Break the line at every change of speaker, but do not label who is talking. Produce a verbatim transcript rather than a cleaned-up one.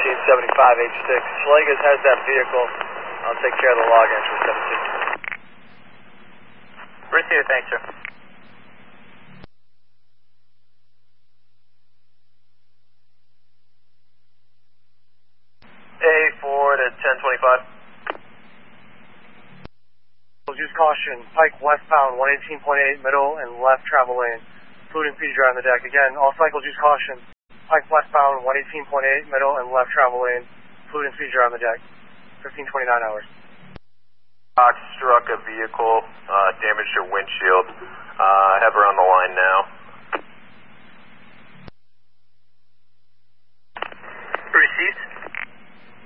seventeen seventy-five H six. Schlegas has that vehicle. I'll take care of the log entry seventeen.
Receive, thanks, sir. A four to ten twenty-five.
Use caution. Pike westbound, one eighteen point eight, middle and left travel lane. Fluid and feed dry on the deck. Again, all cycles use caution. Pike westbound, one eighteen point eight, middle and left travel lane. Fluid and feed dry on the deck. fifteen twenty-nine hours.
Fox struck a vehicle, uh, damaged her windshield. Uh, I have her on the line now.